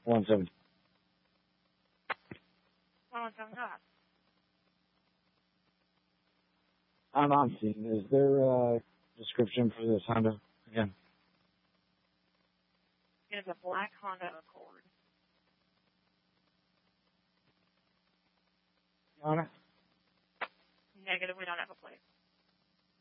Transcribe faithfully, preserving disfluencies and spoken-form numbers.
one seven. one one seven, hot. I'm on scene. Is there a description for this Honda again? It is a black Honda Accord. On it? Negative, we don't have a plate.